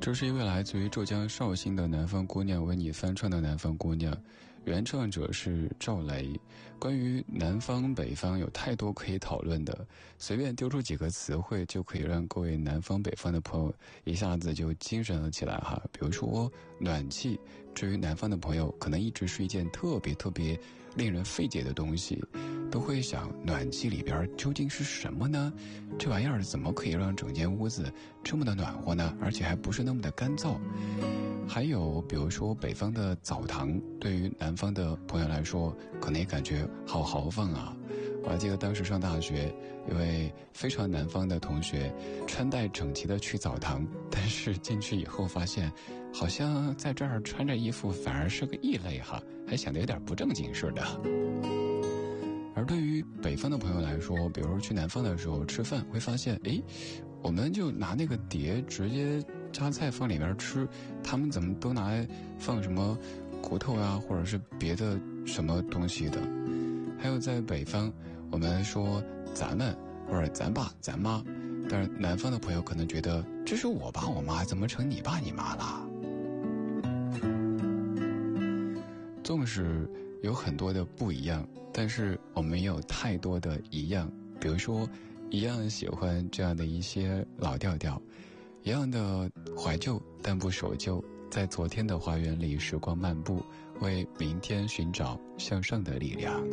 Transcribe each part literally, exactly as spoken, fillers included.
这是一位来自于浙江绍兴的南方姑娘为你翻唱的南方姑娘，原唱者是赵雷。关于南方北方有太多可以讨论的，随便丢出几个词汇就可以让各位南方北方的朋友一下子就精神了起来哈。比如说暖气，至于南方的朋友可能一直是一件特别特别令人费解的东西，都会想暖气里边究竟是什么呢？这玩意儿怎么可以让整间屋子这么的暖和呢？而且还不是那么的干燥。还有比如说北方的澡堂，对于南方的朋友来说可能也感觉好豪放啊。我还记得当时上大学，一位非常南方的同学穿戴整齐的去澡堂，但是进去以后发现好像在这儿穿着衣服反而是个异类哈，还显得有点不正经似的。而对于北方的朋友来说，比如说去南方的时候吃饭，会发现诶，我们就拿那个碟直接夹菜放里边吃，他们怎么都拿来放什么骨头啊，或者是别的什么东西的。还有在北方，我们说咱们或者咱爸咱妈，但是南方的朋友可能觉得这是我爸我妈，怎么成你爸你妈了。纵使有很多的不一样，但是我们也有太多的一样。比如说一样喜欢这样的一些老调调，一样的怀旧但不守旧，在昨天的花园里时光漫步，为明天寻找向上的力量。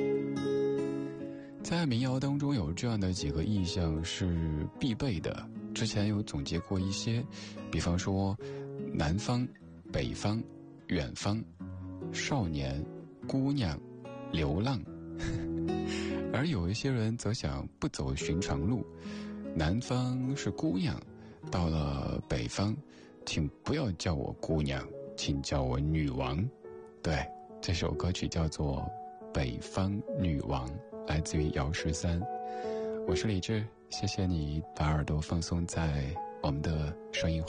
在民谣当中有这样的几个意象是必备的，之前有总结过一些，比方说南方、北方、远方、少年、姑娘、流浪。而有一些人则想不走寻常路，南方是姑娘，到了北方请不要叫我姑娘，请叫我女王。对，这首歌曲叫做《北方女王》，来自于姚十三。我是李志，谢谢你把耳朵放松在我们的声音